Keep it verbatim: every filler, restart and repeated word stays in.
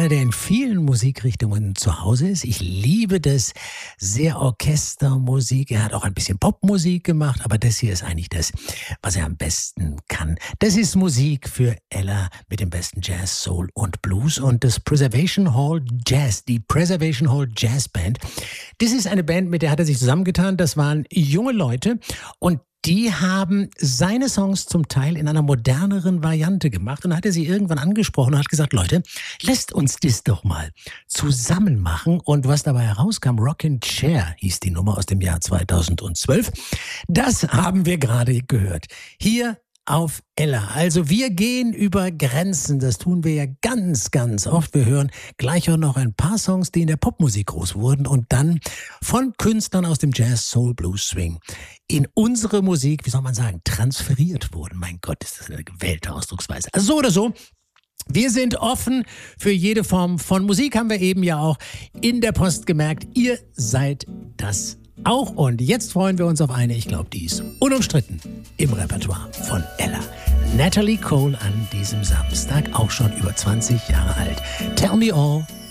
einer, der in vielen Musikrichtungen zu Hause ist. Ich liebe das, sehr Orchestermusik. Er hat auch ein bisschen Popmusik gemacht, aber das hier ist eigentlich das, was er am besten kann. Das ist Musik für Ella mit dem besten Jazz, Soul und Blues und das Preservation Hall Jazz, die Preservation Hall Jazz Band. Das ist eine Band, mit der hat er sich zusammengetan. Das waren junge Leute und die haben seine Songs zum Teil in einer moderneren Variante gemacht und dann hat er sie irgendwann angesprochen und hat gesagt, Leute, lasst uns das doch mal zusammen machen. Und was dabei herauskam, Rockin' Chair hieß die Nummer aus dem Jahr zweitausendzwölf. Das haben wir gerade gehört. Hier auf Ella. Also wir gehen über Grenzen, das tun wir ja ganz, ganz oft. Wir hören gleich auch noch ein paar Songs, die in der Popmusik groß wurden und dann von Künstlern aus dem Jazz, Soul, Blues, Swing in unsere Musik, wie soll man sagen, transferiert wurden. Mein Gott, ist das eine gewählte Ausdrucksweise. Also so oder so. Wir sind offen für jede Form von Musik, haben wir eben ja auch in der Post gemerkt. Ihr seid das auch. Und jetzt freuen wir uns auf eine, ich glaube, die ist unumstritten im Repertoire von Ella. Natalie Cole an diesem Samstag, auch schon über zwanzig Jahre alt. Tell Me All